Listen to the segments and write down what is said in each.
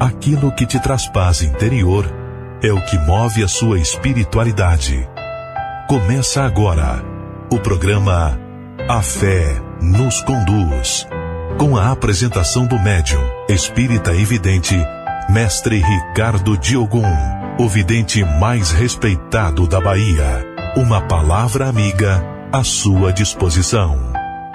aquilo que te traz paz interior, é o que move a sua espiritualidade. Começa agora o programa A Fé nos Conduz, com a apresentação do médium, espírita e vidente, Mestre Ricardo Diogum, o vidente mais respeitado da Bahia. Uma palavra amiga à sua disposição.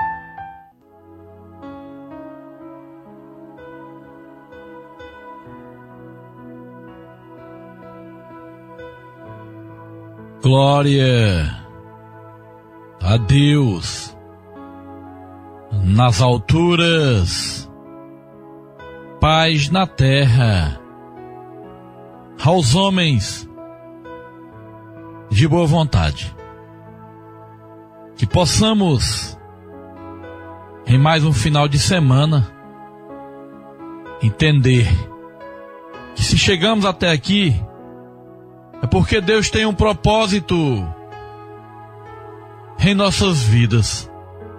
Glória a Deus nas alturas, paz na terra, aos homens de boa vontade. Que possamos, em mais um final de semana, entender que se chegamos até aqui, é porque Deus tem um propósito em nossas vidas.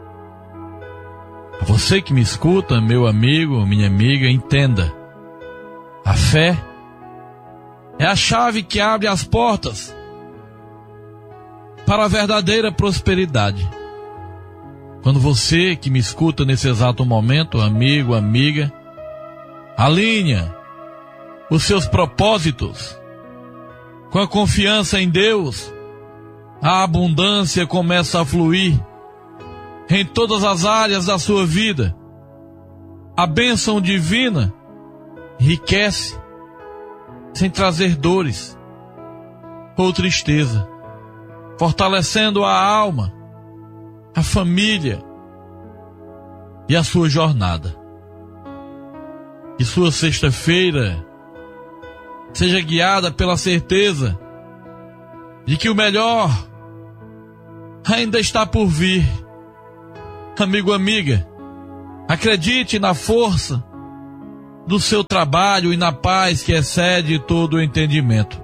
Você que me escuta, meu amigo, minha amiga, entenda. A fé é a chave que abre as portas para a verdadeira prosperidade. Quando você que me escuta nesse exato momento, amigo, amiga, alinha os seus propósitos com a confiança em Deus, a abundância começa a fluir em todas as áreas da sua vida. A bênção divina enriquece sem trazer dores ou tristeza, fortalecendo a alma, a família e a sua jornada. Que sua sexta-feira seja guiada pela certeza de que o melhor ainda está por vir. Amigo, amiga, acredite na força do seu trabalho e na paz que excede todo o entendimento.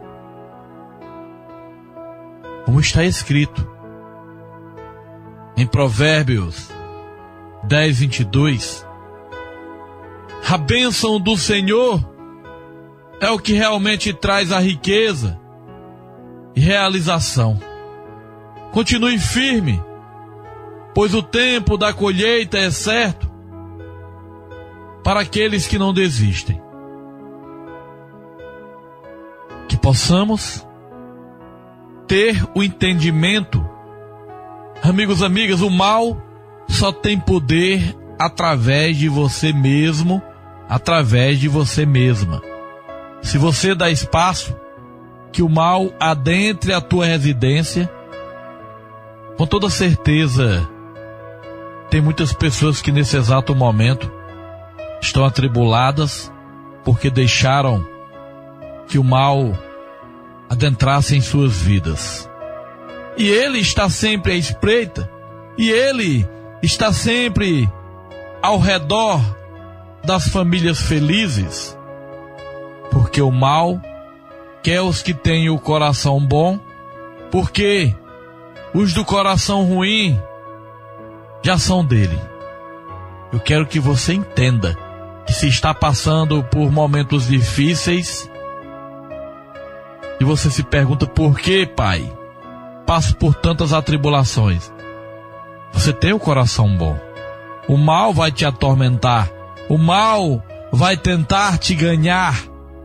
Como está escrito em Provérbios 10:22, a bênção do Senhor é o que realmente traz a riqueza e realização. Continue firme, pois o tempo da colheita é certo para aqueles que não desistem. Que possamos ter o entendimento. Amigos, amigas, o mal só tem poder através de você mesmo, através de você mesma. Se você dá espaço que o mal adentre a tua residência, com toda certeza, tem muitas pessoas que nesse exato momento estão atribuladas porque deixaram que o mal adentrasse em suas vidas. E ele está sempre à espreita, e ele está sempre ao redor das famílias felizes, porque o mal quer os que têm o coração bom, porque os do coração ruim já são dele. Eu quero que você entenda que se está passando por momentos difíceis, e você se pergunta: por que, pai, passo por tantas atribulações? Você tem o coração bom. O mal vai te atormentar, o mal vai tentar te ganhar,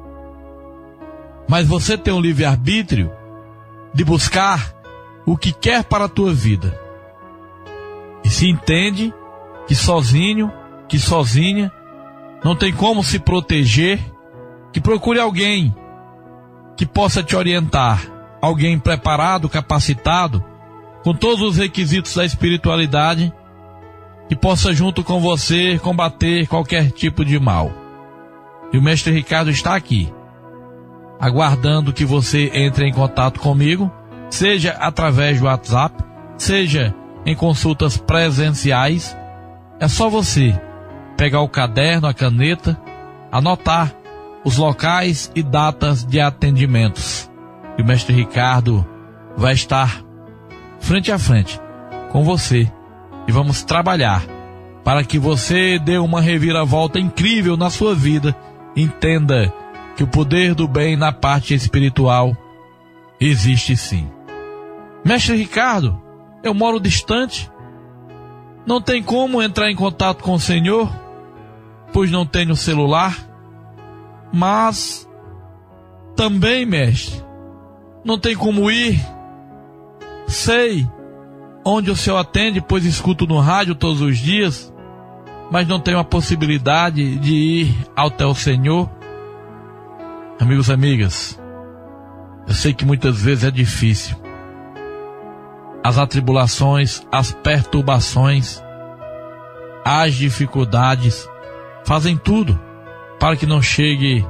mas você tem o livre-arbítrio de buscar o que quer para a tua vida. E se entende que sozinho, que sozinha, não tem como se proteger, que procure alguém que possa te orientar, alguém preparado, capacitado, com todos os requisitos da espiritualidade, que possa junto com você combater qualquer tipo de mal. E o Mestre Ricardo está aqui, aguardando que você entre em contato comigo, seja através do WhatsApp, seja em consultas presenciais. É só você pegar o caderno, a caneta, anotar os locais e datas de atendimentos. E o Mestre Ricardo vai estar frente a frente com você, e vamos trabalhar para que você dê uma reviravolta incrível na sua vida entenda que o poder do bem na parte espiritual existe sim. Mestre Ricardo, eu moro distante, não tem como entrar em contato com o Senhor, pois não tenho celular, mas também, mestre, não tem como ir. Sei onde o Senhor atende, pois escuto no rádio todos os dias, mas não tenho a possibilidade de ir até o Senhor. Amigos e amigas, eu sei que muitas vezes é difícil. As atribulações, as perturbações, as dificuldades fazem tudo para que não chegue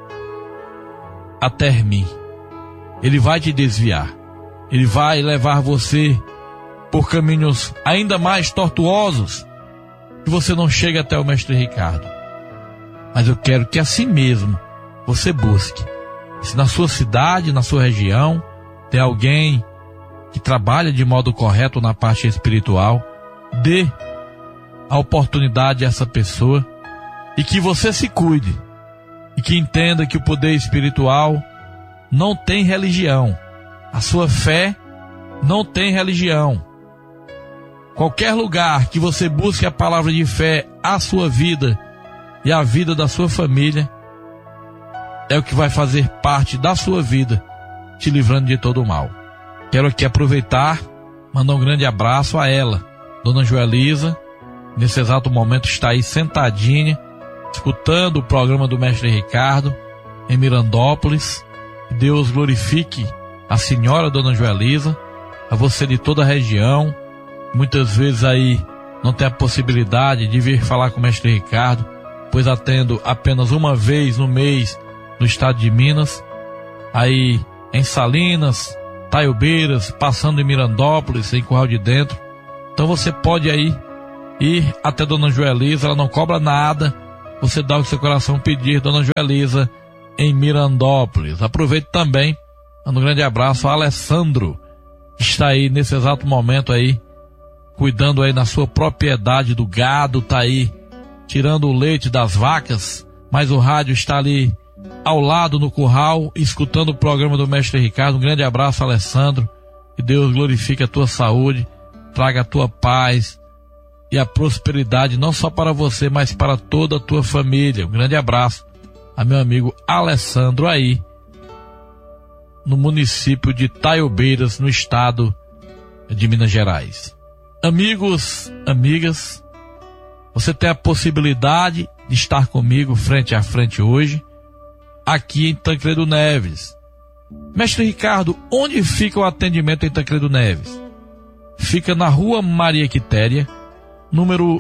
até mim. Ele vai te desviar. Ele vai levar você por caminhos ainda mais tortuosos, que você não chegue até o Mestre Ricardo. Mas eu quero que assim mesmo você busque. Se na sua cidade, na sua região, tem alguém que trabalha de modo correto na parte espiritual, dê a oportunidade a essa pessoa e que você se cuide e que entenda que o poder espiritual não tem religião. A sua fé não tem religião. Qualquer lugar que você busque a palavra de fé à sua vida e à vida da sua família é o que vai fazer parte da sua vida, te livrando de todo o mal. Quero aqui aproveitar, mandar um grande abraço a ela, Dona Joelisa. Nesse exato momento está aí sentadinha, escutando o programa do Mestre Ricardo em Mirandópolis. Deus glorifique a senhora Dona Joelisa, a você de toda a região. Muitas vezes aí não tem a possibilidade de vir falar com o Mestre Ricardo, pois atendo apenas uma vez no mês no estado de Minas, aí em Salinas, Taiobeiras, passando em Mirandópolis, em Curral de Dentro. Então você pode aí ir até Dona Joelisa, ela não cobra nada, você dá o que seu coração pedir, Dona Joelisa, em Mirandópolis. Aproveito também, mando um grande abraço a Alessandro, que está aí nesse exato momento aí, cuidando aí na sua propriedade do gado, tá aí tirando o leite das vacas, mas o rádio está ali ao lado no curral, escutando o programa do Mestre Ricardo. Um grande abraço, Alessandro, que Deus glorifique a tua saúde, traga a tua paz e a prosperidade, não só para você, mas para toda a tua família. Um grande abraço a meu amigo Alessandro aí, no município de Taiobeiras, no estado de Minas Gerais. Amigos, amigas, você tem a possibilidade de estar comigo frente a frente hoje, aqui em Tancredo Neves. Mestre Ricardo, onde fica o atendimento em Tancredo Neves? Fica na Rua Maria Quitéria, número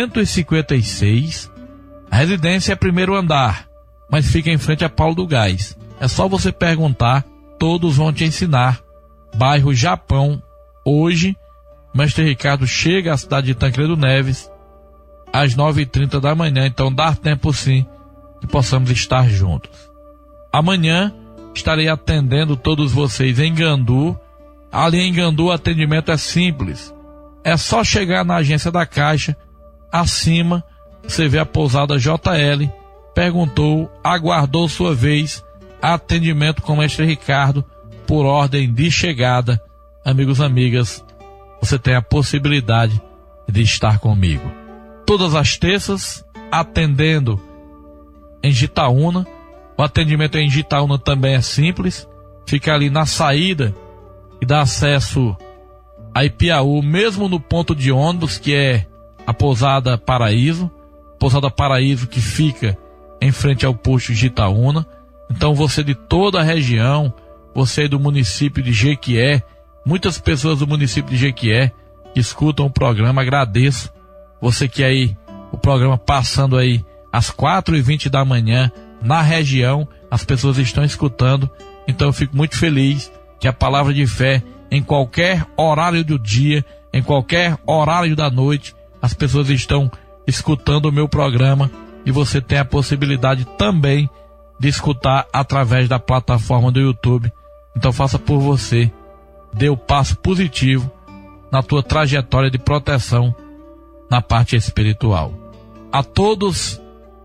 156. A residência é primeiro andar, mas fica em frente a Paulo do Gás. É só você perguntar, todos vão te ensinar. Bairro Japão. Hoje, Mestre Ricardo chega à cidade de Tancredo Neves às 9h30 da manhã, então dá tempo sim que possamos estar juntos. Amanhã estarei atendendo todos vocês em Gandu. Ali em Gandu o atendimento é simples. É só chegar na agência da Caixa, acima você vê a pousada JL, perguntou, aguardou sua vez, atendimento com o Mestre Ricardo por ordem de chegada. Amigos, amigas, você tem a possibilidade de estar comigo. Todas as terças, atendendo em Gitaúna. O atendimento em Gitaúna também é simples, fica ali na saída e dá acesso a Ipiaú, mesmo no ponto de ônibus, que é a Pousada Paraíso que fica em frente ao posto Gitaúna. Então você de toda a região, você do município de Jequié, muitas pessoas do município de Jequié que escutam o programa, agradeço. Você que aí, o programa passando aí às 4h20 da manhã, na região, as pessoas estão escutando, então eu fico muito feliz que a palavra de fé, em qualquer horário do dia, em qualquer horário da noite, as pessoas estão escutando o meu programa, e você tem a possibilidade também de escutar através da plataforma do YouTube. Então faça por você, dê o passo positivo na tua trajetória de proteção na parte espiritual. A todos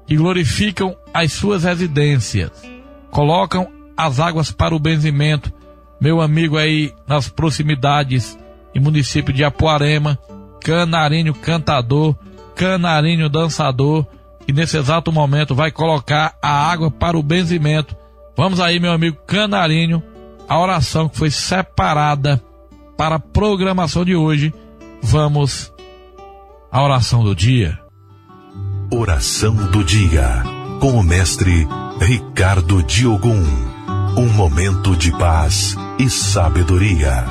que glorificam as suas residências, colocam as águas para o benzimento. Meu amigo aí nas proximidades e município de Apuarema, canarinho cantador, canarinho dançador, que nesse exato momento vai colocar a água para o benzimento. Vamos aí, meu amigo canarinho, a oração que foi separada para a programação de hoje. Vamos à oração do dia. Oração do dia, com o mestre Ricardo Diogum. Um momento de paz e sabedoria.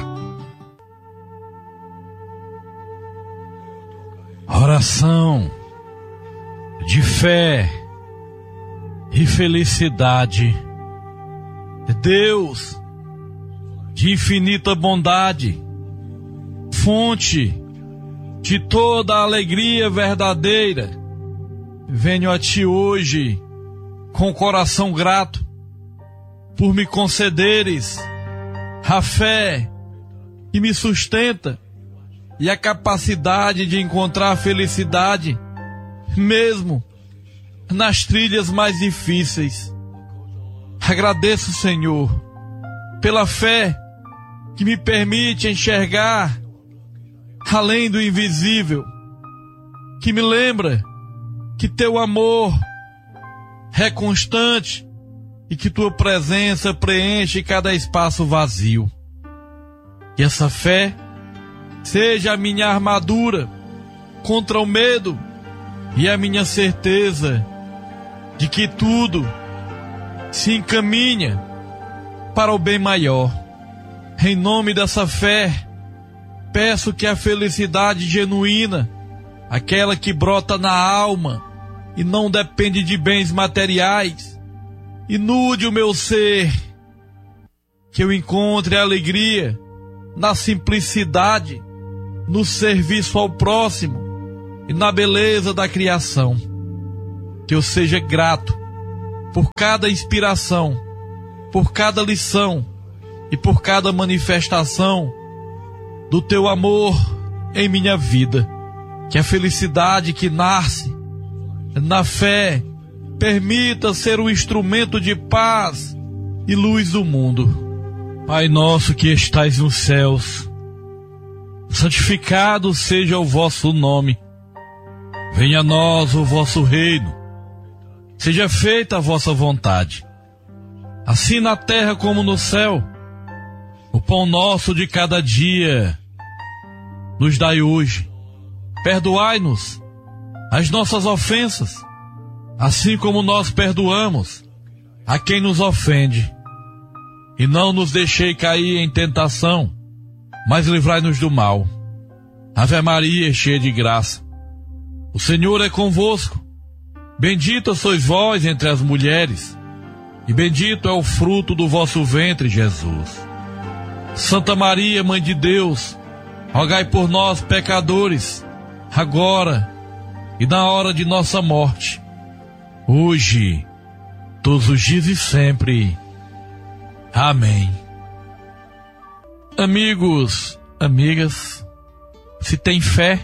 Oração de fé e felicidade. Deus de infinita bondade, fonte de toda a alegria verdadeira, venho a Ti hoje com o coração grato por me concederes a fé que me sustenta e a capacidade de encontrar felicidade mesmo nas trilhas mais difíceis. Agradeço, Senhor, pela fé que me permite enxergar além do invisível, que me lembra que Teu amor é constante e que Tua presença preenche cada espaço vazio. Que essa fé seja a minha armadura contra o medo e a minha certeza de que tudo se encaminha para o bem maior. Em nome dessa fé, peço que a felicidade genuína, aquela que brota na alma e não depende de bens materiais, inunde o meu ser, que eu encontre alegria na simplicidade, no serviço ao próximo e na beleza da criação. Que eu seja grato por cada inspiração, por cada lição e por cada manifestação do Teu amor em minha vida. Que a felicidade que nasce na fé permita ser um instrumento de paz e luz do mundo. Pai nosso que estais nos céus, santificado seja o vosso nome. Venha a nós o vosso reino. Seja feita a vossa vontade, assim na terra como no céu. O pão nosso de cada dia nos dai hoje. Perdoai-nos as nossas ofensas, assim como nós perdoamos a quem nos ofende. E não nos deixei cair em tentação, mas livrai-nos do mal. Ave Maria, cheia de graça, o Senhor é convosco. Bendita sois vós entre as mulheres, e bendito é o fruto do vosso ventre, Jesus. Santa Maria, Mãe de Deus, rogai por nós, pecadores, agora e na hora de nossa morte, hoje, todos os dias e sempre. Amém. Amigos, amigas, se tem fé,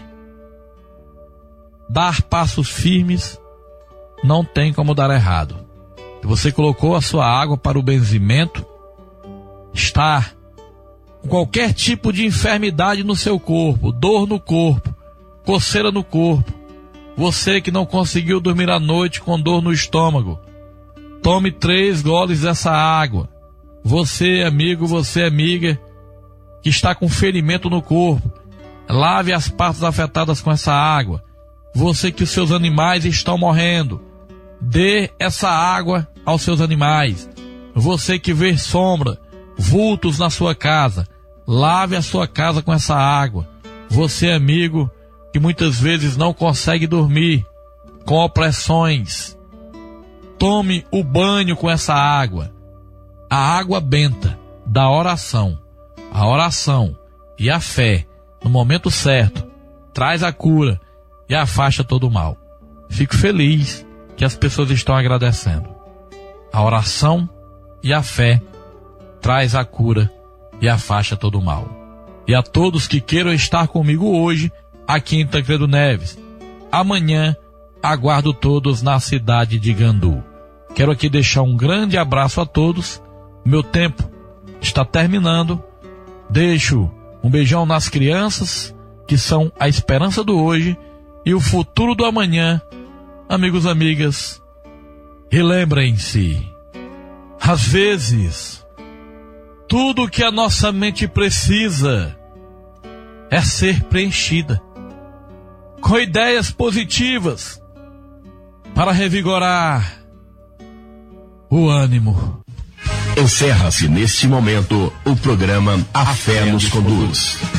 dar passos firmes, não tem como dar errado. Se você colocou a sua água para o benzimento, está com qualquer tipo de enfermidade no seu corpo, dor no corpo, coceira no corpo, você que não conseguiu dormir à noite com dor no estômago, tome 3 goles dessa água. Você, amigo, você, amiga, que está com ferimento no corpo, lave as partes afetadas com essa água. Você que os seus animais estão morrendo, dê essa água aos seus animais. Você que vê sombra, vultos na sua casa, lave a sua casa com essa água. Você, amigo, que muitas vezes não consegue dormir com opressões, tome o banho com essa água. A água benta da oração. A oração e a fé, no momento certo, traz a cura e afasta todo o mal. Fico feliz que as pessoas estão agradecendo. A oração e a fé traz a cura e afasta todo o mal. E a todos que queiram estar comigo hoje, aqui em Tancredo Neves, amanhã, aguardo todos na cidade de Gandu. Quero aqui deixar um grande abraço a todos. Meu tempo está terminando. Deixo um beijão nas crianças, que são a esperança do hoje e o futuro do amanhã. Amigos, amigas, e lembrem-se, às vezes, tudo que a nossa mente precisa é ser preenchida com ideias positivas para revigorar o ânimo. Encerra-se neste momento o programa A Fé nos Conduz.